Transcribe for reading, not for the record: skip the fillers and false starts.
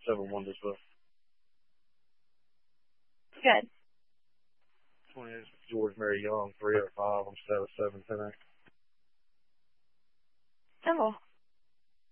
7-1 as well. Good. 28 George Mary Young, 305. I'm 7-7 tonight. Simple.